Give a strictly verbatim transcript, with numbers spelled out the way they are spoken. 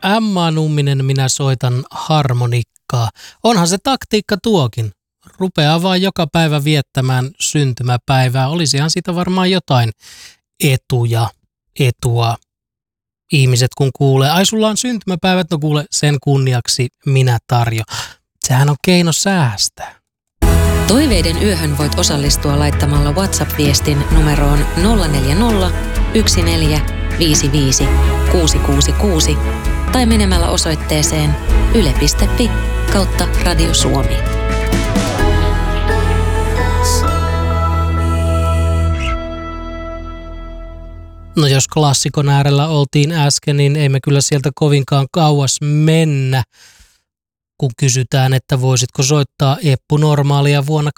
Emma Numminen, minä soitan harmonikkaa. Onhan se taktiikka tuokin. Rupeaa vaan joka päivä viettämään syntymäpäivää. Olisihan siitä varmaan jotain etuja, etua. Ihmiset kun kuulee, ai sulla on syntymäpäivät, no kuule sen kunniaksi minä tarjo. Sehän on keino säästää. Toiveiden yöhön voit osallistua laittamalla WhatsApp-viestin numeroon nolla neljä nolla, yksi neljä, viisi viisi, kuusi kuusi kuusi tai menemällä osoitteeseen yle piste fi kautta Radio Suomi. No jos klassikon äärellä oltiin äsken, niin ei me kyllä sieltä kovinkaan kauas mennä, kun kysytään, että voisitko soittaa Eppu Normaalia vuonna